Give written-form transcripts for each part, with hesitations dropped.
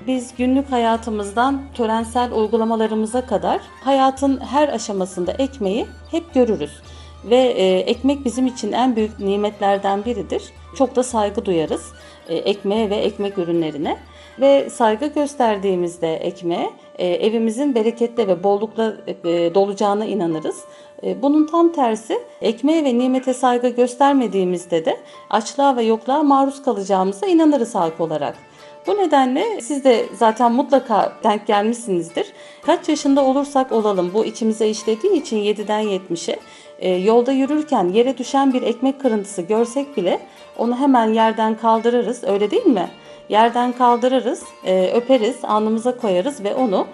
Biz günlük hayatımızdan törensel uygulamalarımıza kadar hayatın her aşamasında ekmeği hep görürüz. Ve ekmek bizim için en büyük nimetlerden biridir. Çok da saygı duyarız ekmeğe ve ekmek ürünlerine. Ve saygı gösterdiğimizde ekmeğe evimizin bereketle ve bollukla dolacağına inanırız. Bunun tam tersi ekmeğe ve nimete saygı göstermediğimizde de açlığa ve yokluğa maruz kalacağımıza inanırız halk olarak. Bu nedenle siz de zaten mutlaka denk gelmişsinizdir. Kaç yaşında olursak olalım bu içimize işlediği için 7'den 70'e yolda yürürken yere düşen bir ekmek kırıntısı görsek bile onu hemen yerden kaldırırız, öyle değil mi? Yerden kaldırırız, öperiz, alnımıza koyarız ve onu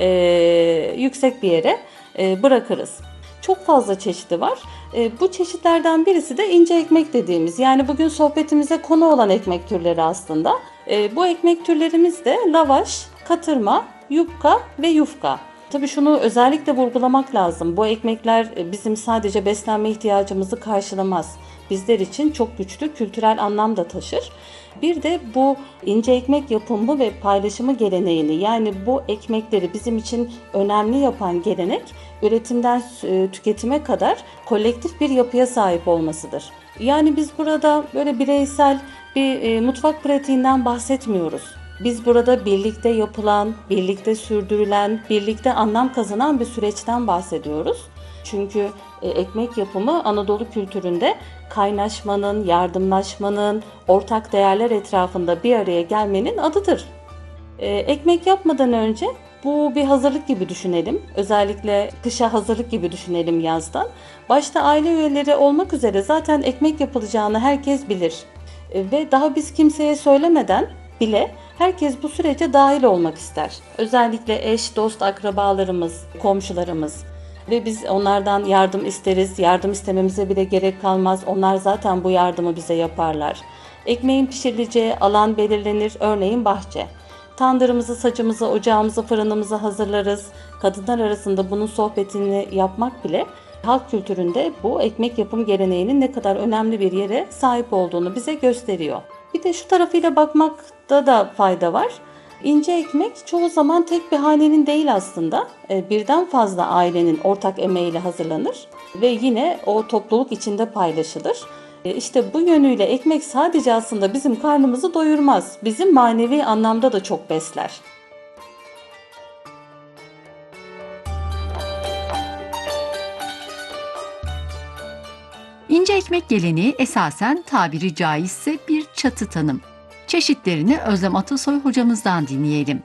yüksek bir yere bırakırız. Çok fazla çeşidi var. Bu çeşitlerden birisi de ince ekmek dediğimiz, yani bugün sohbetimize konu olan ekmek türleri aslında. Bu ekmek türlerimiz de lavaş, katırma, yufka ve yufka. Tabii şunu özellikle vurgulamak lazım. Bu ekmekler bizim sadece beslenme ihtiyacımızı karşılamaz. Bizler için çok güçlü kültürel anlam da taşır. Bir de bu ince ekmek yapımı ve paylaşımı geleneğini, yani bu ekmekleri bizim için önemli yapan gelenek, üretimden tüketime kadar kolektif bir yapıya sahip olmasıdır. Yani biz burada böyle bireysel bir mutfak pratiğinden bahsetmiyoruz. Biz burada birlikte yapılan, birlikte sürdürülen, birlikte anlam kazanan bir süreçten bahsediyoruz. Çünkü ekmek yapımı Anadolu kültüründe kaynaşmanın, yardımlaşmanın, ortak değerler etrafında bir araya gelmenin adıdır. Ekmek yapmadan önce bu bir hazırlık gibi düşünelim. Özellikle kışa hazırlık gibi düşünelim yazdan. Başta aile üyeleri olmak üzere zaten ekmek yapılacağını herkes bilir. Ve daha biz kimseye söylemeden bile herkes bu sürece dahil olmak ister. Özellikle eş, dost, akrabalarımız, komşularımız. Ve biz onlardan yardım isteriz. Yardım istememize bile gerek kalmaz. Onlar zaten bu yardımı bize yaparlar. Ekmeğin pişirileceği alan belirlenir. Örneğin bahçe. Tandırımızı, sacımızı, ocağımızı, fırınımızı hazırlarız. Kadınlar arasında bunun sohbetini yapmak bile halk kültüründe bu ekmek yapım geleneğinin ne kadar önemli bir yere sahip olduğunu bize gösteriyor. Bir de şu tarafıyla bakmakta da fayda var. İnce ekmek çoğu zaman tek bir hanenin değil aslında. Birden fazla ailenin ortak emeğiyle hazırlanır ve yine o topluluk içinde paylaşılır. İşte bu yönüyle ekmek sadece aslında bizim karnımızı doyurmaz. Bizim manevi anlamda da çok besler. İnce ekmek geleneği esasen tabiri caizse bir çatı tanım. Çeşitlerini Özlem Atasoy hocamızdan dinleyelim.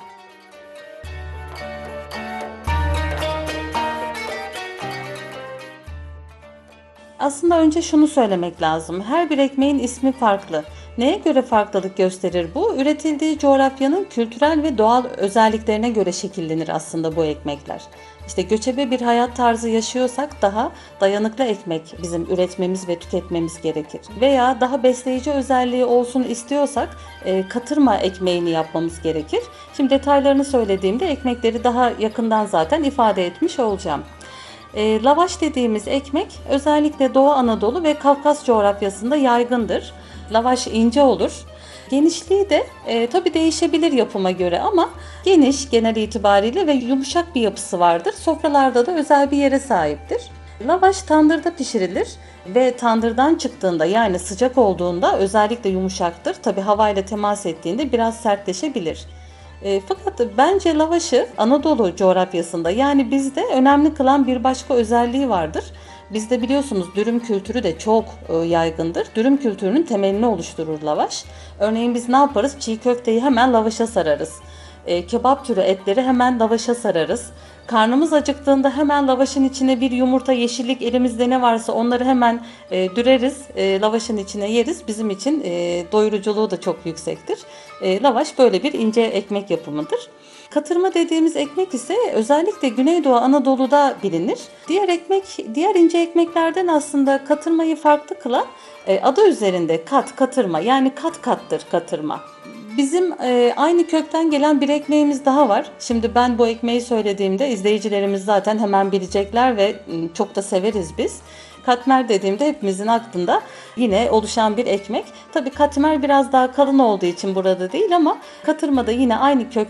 Aslında önce şunu söylemek lazım. Her bir ekmeğin ismi farklı. Neye göre farklılık gösterir bu? Üretildiği coğrafyanın kültürel ve doğal özelliklerine göre şekillenir aslında bu ekmekler. İşte göçebe bir hayat tarzı yaşıyorsak daha dayanıklı ekmek bizim üretmemiz ve tüketmemiz gerekir. Veya daha besleyici özelliği olsun istiyorsak katırma ekmeğini yapmamız gerekir. Şimdi detaylarını söylediğimde ekmekleri daha yakından zaten ifade etmiş olacağım. Lavaş dediğimiz ekmek özellikle Doğu Anadolu ve Kafkas coğrafyasında yaygındır. Lavaş ince olur. Genişliği de tabii değişebilir yapıma göre ama geniş genel itibariyle ve yumuşak bir yapısı vardır. Sofralarda da özel bir yere sahiptir. Lavaş tandırda pişirilir ve tandırdan çıktığında, yani sıcak olduğunda özellikle yumuşaktır. Tabii havayla temas ettiğinde biraz sertleşebilir. Fakat bence lavaşı Anadolu coğrafyasında, yani bizde önemli kılan bir başka özelliği vardır. Bizde biliyorsunuz dürüm kültürü de çok yaygındır. Dürüm kültürünün temelini oluşturur lavaş. Örneğin biz ne yaparız? Çiğ köfteyi hemen lavaşa sararız. Kebap türü etleri hemen lavaşa sararız. Karnımız acıktığında hemen lavaşın içine bir yumurta, yeşillik, elimizde ne varsa onları hemen düreriz. Lavaşın içine yeriz. Bizim için doyuruculuğu da çok yüksektir. Lavaş böyle bir ince ekmek yapımıdır. Katırma dediğimiz ekmek ise özellikle Güneydoğu Anadolu'da bilinir. Diğer ince ekmeklerden aslında katırmayı farklı kılan adı üzerinde katırma, yani kat kattır katırma. Bizim aynı kökten gelen bir ekmeğimiz daha var. Şimdi ben bu ekmeği söylediğimde izleyicilerimiz zaten hemen bilecekler ve çok da severiz biz. Katmer dediğimde hepimizin aklında yine oluşan bir ekmek. Tabii katmer biraz daha kalın olduğu için burada değil ama katırma da yine aynı kök